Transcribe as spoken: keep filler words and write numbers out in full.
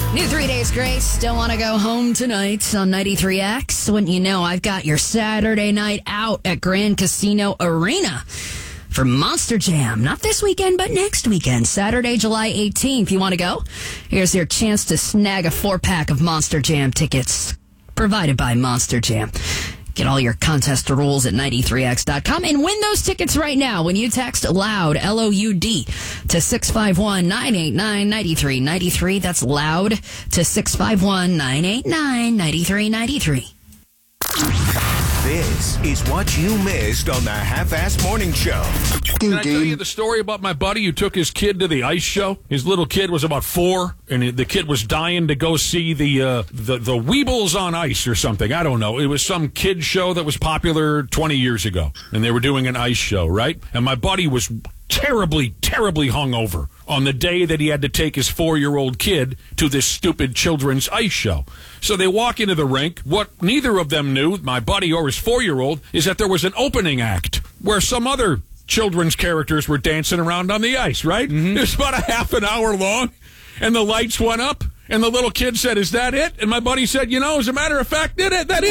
New Three Days Grace. Don't want to go home tonight on ninety-three X. Wouldn't you know, I've got your Saturday night out at Grand Casino Arena for Monster Jam. Not this weekend, but next weekend, Saturday, July eighteenth. You want to go? Here's your chance to snag a four-pack of Monster Jam tickets provided by Monster Jam. Get all your contest rules at ninety-three X dot com and win those tickets right now when you text LOUD, L O U D, to six five one, nine eight nine, nine three nine three. That's LOUD to six five one, nine eight nine, nine three nine three. This is what you missed on the Half-Ass Morning Show. Can I tell you the story about my buddy who took his kid to the ice show? His little kid was about four, and the kid was dying to go see the uh, the the Weebles on Ice or something. I don't know. It was some kid show that was popular twenty years ago, and they were doing an ice show, right? And my buddy was terribly, terribly hungover on the day that he had to take his four-year-old kid to this stupid children's ice show. So they walk into the rink. What neither of them knew, my buddy or his four-year-old, is that there was an opening act where some other children's characters were dancing around on the ice, right? Mm-hmm. It was about a half an hour long, and the lights went up, and the little kid said, "Is that it?" And my buddy said, "You know, as a matter of fact, did it? That is